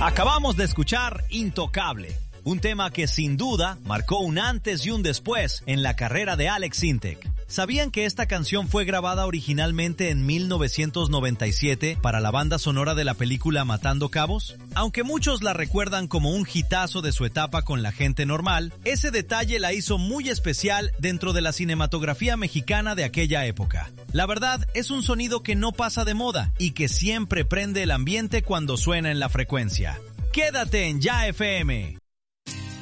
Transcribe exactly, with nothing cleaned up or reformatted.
Acabamos de escuchar Intocable, un tema que sin duda marcó un antes y un después en la carrera de Alex Sintek. ¿Sabían que esta canción fue grabada originalmente en mil novecientos noventa y siete para la banda sonora de la película Matando Cabos? Aunque muchos la recuerdan como un hitazo de su etapa con La Gente Normal, ese detalle la hizo muy especial dentro de la cinematografía mexicana de aquella época. La verdad, es un sonido que no pasa de moda y que siempre prende el ambiente cuando suena en la frecuencia. Quédate en Ya F M.